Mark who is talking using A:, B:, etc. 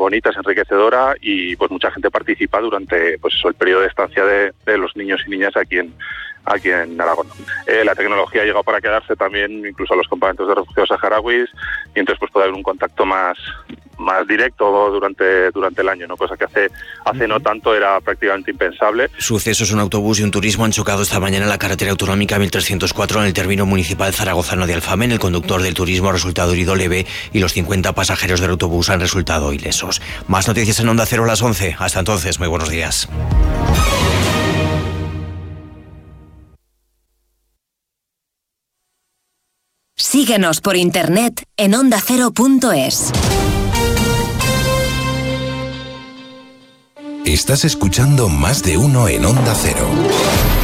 A: bonita, es enriquecedora y pues mucha gente participa durante pues el periodo de estancia de los niños y niñas aquí en Aragón. La tecnología ha llegado para quedarse también, incluso a los campamentos de refugiados saharauis, y entonces pues puede haber un contacto más directo durante el año, ¿no? Cosa que hace no tanto era prácticamente impensable.
B: Sucesos, un autobús y un turismo han chocado esta mañana en la carretera autonómica 1304 en el término municipal zaragozano de Alfamen. El conductor del turismo ha resultado herido leve y los 50 pasajeros del autobús han resultado ilesos. Más noticias en Onda Cero a las 11. Hasta entonces, muy buenos días.
C: Síguenos por internet en ondacero.es.
D: Estás escuchando Más de Uno en Onda Cero.